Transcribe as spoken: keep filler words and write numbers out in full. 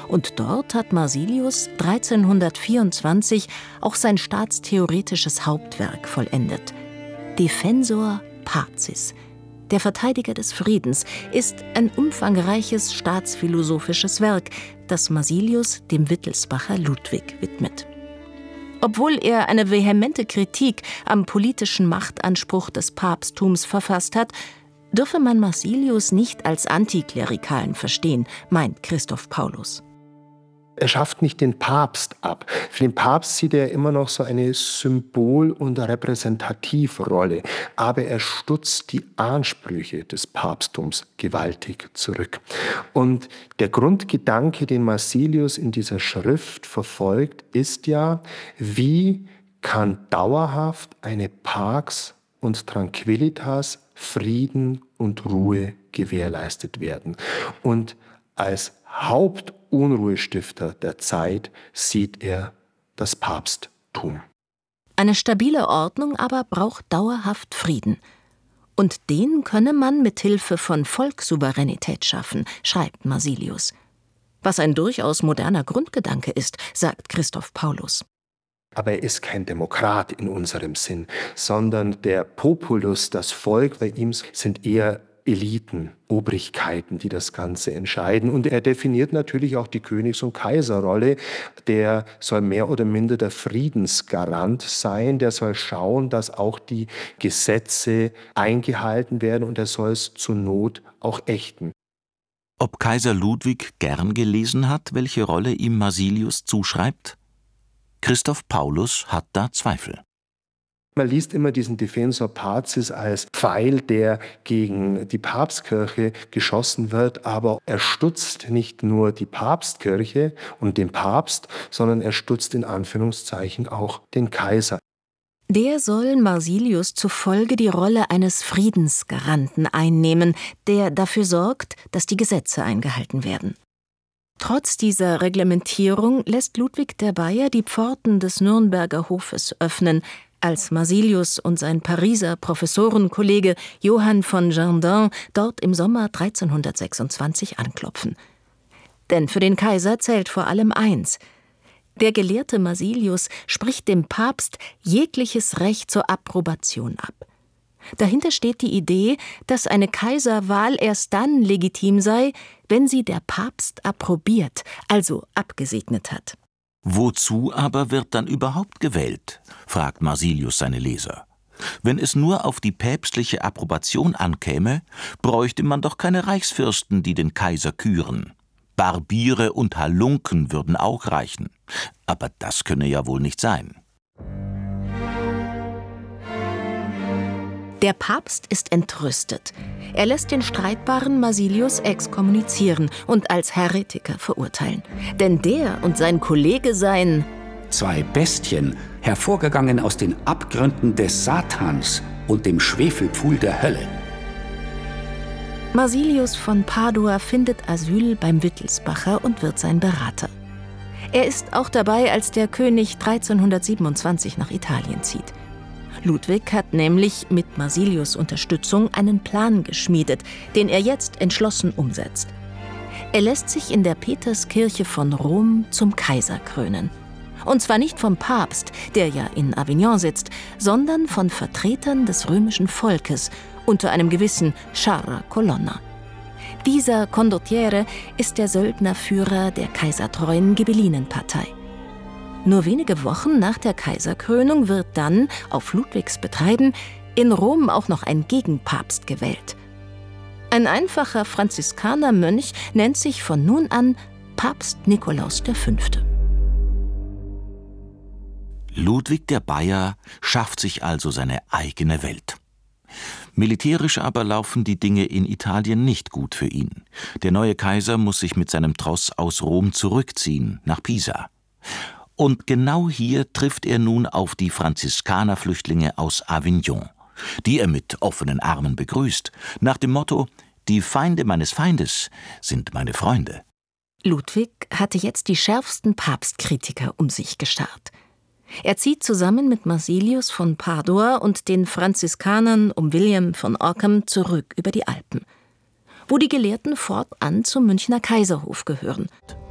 Und dort hat Marsilius dreizehnhundertvierundzwanzig auch sein staatstheoretisches Hauptwerk vollendet. Defensor Pacis, der Verteidiger des Friedens, ist ein umfangreiches staatsphilosophisches Werk, das Marsilius dem Wittelsbacher Ludwig widmet. Obwohl er eine vehemente Kritik am politischen Machtanspruch des Papsttums verfasst hat, dürfe man Marsilius nicht als Antiklerikalen verstehen, meint Christoph Paulus. Er schafft nicht den Papst ab. Für den Papst sieht er immer noch so eine Symbol- und Repräsentativrolle. Aber er stutzt die Ansprüche des Papsttums gewaltig zurück. Und der Grundgedanke, den Marsilius in dieser Schrift verfolgt, ist ja, wie kann dauerhaft eine Pax und Tranquillitas, Frieden und Ruhe gewährleistet werden. Und als Hauptunruhestifter der Zeit sieht er das Papsttum. Eine stabile Ordnung aber braucht dauerhaft Frieden. Und den könne man mit Hilfe von Volkssouveränität schaffen, schreibt Marsilius. Was ein durchaus moderner Grundgedanke ist, sagt Christoph Paulus. Aber er ist kein Demokrat in unserem Sinn, sondern der Populus, das Volk, bei ihm sind eher Eliten, Obrigkeiten, die das Ganze entscheiden. Und er definiert natürlich auch die Königs- und Kaiserrolle. Der soll mehr oder minder der Friedensgarant sein. Der soll schauen, dass auch die Gesetze eingehalten werden und er soll es zur Not auch ächten. Ob Kaiser Ludwig gern gelesen hat, welche Rolle ihm Marsilius zuschreibt? Christoph Paulus hat da Zweifel. Man liest immer diesen Defensor Pacis als Pfeil, der gegen die Papstkirche geschossen wird, aber er stutzt nicht nur die Papstkirche und den Papst, sondern er stutzt in Anführungszeichen auch den Kaiser. Der soll Marsilius zufolge die Rolle eines Friedensgaranten einnehmen, der dafür sorgt, dass die Gesetze eingehalten werden. Trotz dieser Reglementierung lässt Ludwig der Bayer die Pforten des Nürnberger Hofes öffnen, als Marsilius und sein Pariser Professorenkollege Johann von Gendin dort im Sommer dreizehnhundertsechsundzwanzig anklopfen. Denn für den Kaiser zählt vor allem eins: Der gelehrte Marsilius spricht dem Papst jegliches Recht zur Approbation ab. Dahinter steht die Idee, dass eine Kaiserwahl erst dann legitim sei, wenn sie der Papst approbiert, also abgesegnet hat. Wozu aber wird dann überhaupt gewählt, fragt Marsilius seine Leser. Wenn es nur auf die päpstliche Approbation ankäme, bräuchte man doch keine Reichsfürsten, die den Kaiser küren. Barbiere und Halunken würden auch reichen. Aber das könne ja wohl nicht sein. Der Papst ist entrüstet. Er lässt den streitbaren Marsilius exkommunizieren und als Heretiker verurteilen. Denn der und sein Kollege seien zwei Bestien, hervorgegangen aus den Abgründen des Satans und dem Schwefelpfuhl der Hölle. Marsilius von Padua findet Asyl beim Wittelsbacher und wird sein Berater. Er ist auch dabei, als der König dreizehnhundertsiebenundzwanzig nach Italien zieht. Ludwig hat nämlich mit Marsilius' Unterstützung einen Plan geschmiedet, den er jetzt entschlossen umsetzt. Er lässt sich in der Peterskirche von Rom zum Kaiser krönen. Und zwar nicht vom Papst, der ja in Avignon sitzt, sondern von Vertretern des römischen Volkes unter einem gewissen Sciarra Colonna. Dieser Condottiere ist der Söldnerführer der kaisertreuen Ghibellinenpartei. Nur wenige Wochen nach der Kaiserkrönung wird dann, auf Ludwigs Betreiben, in Rom auch noch ein Gegenpapst gewählt. Ein einfacher Franziskanermönch nennt sich von nun an Papst Nikolaus der Fünfte. Ludwig der Bayer schafft sich also seine eigene Welt. Militärisch aber laufen die Dinge in Italien nicht gut für ihn. Der neue Kaiser muss sich mit seinem Tross aus Rom zurückziehen, nach Pisa. Und genau hier trifft er nun auf die Franziskanerflüchtlinge aus Avignon, die er mit offenen Armen begrüßt, nach dem Motto: Die Feinde meines Feindes sind meine Freunde. Ludwig hatte jetzt die schärfsten Papstkritiker um sich geschart. Er zieht zusammen mit Marsilius von Padua und den Franziskanern um William von Ockham zurück über die Alpen, wo die Gelehrten fortan zum Münchner Kaiserhof gehören.